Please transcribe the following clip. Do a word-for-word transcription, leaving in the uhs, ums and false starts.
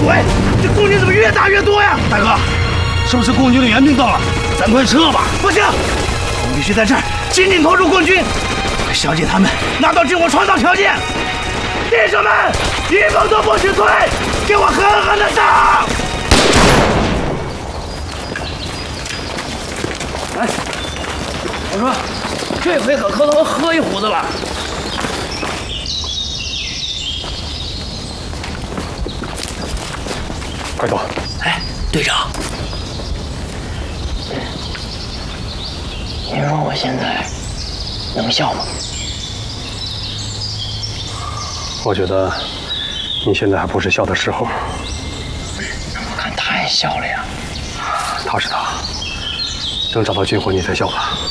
喂，这共军怎么越打越多呀？大哥，是不是共军的援兵到了？咱快撤吧！不行，我们必须在这儿紧紧拖住共军，给小姐他们拿到军火创造条件。弟兄们，一步都不许退，给我狠狠的上！哎，我说，这回可磕头喝一壶子了。 快走！ 哎，队长，你说我现在能笑吗？ 我觉得你现在还不是笑的时候。 我看太笑了呀！ 他是他，等找到军火你再笑吧。